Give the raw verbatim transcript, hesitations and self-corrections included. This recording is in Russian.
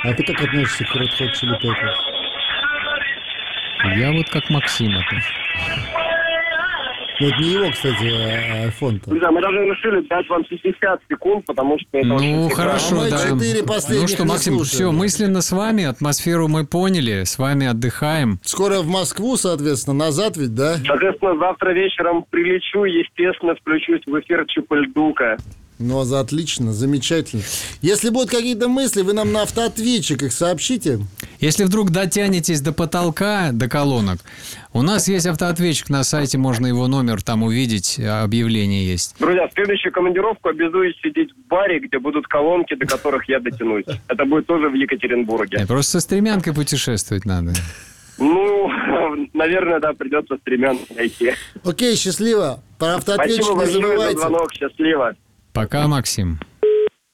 А ты как относишься к Red Hot Chili Peppers? Я вот как Максим отношусь. Ну, это не его, кстати, а iPhone-то. Не знаю, мы даже решили дать вам пятьдесят секунд, потому что это очень Ну, прекрасно. хорошо, мы да. четыре Ну последних что, не Максим, слушаем. все, мысленно с вами, атмосферу мы поняли, с вами отдыхаем. Скоро в Москву, соответственно, назад ведь, да? Соответственно, завтра вечером прилечу, естественно, включусь в эфир Чупальдука. Ну, за отлично, замечательно. Если будут какие-то мысли, вы нам на автоответчик их сообщите. Если вдруг дотянетесь до потолка, до колонок, у нас есть автоответчик на сайте, можно его номер там увидеть, объявление есть. Друзья, в следующую командировку обязуюсь сидеть в баре, где будут колонки, до которых я дотянусь. Это будет тоже в Екатеринбурге. Э, Просто со стремянкой путешествовать надо. Ну, наверное, да, придется стремянку найти. Окей, счастливо. Про автоответчик Спасибо не большое за забывайте. звонок, счастливо. Пока, Максим.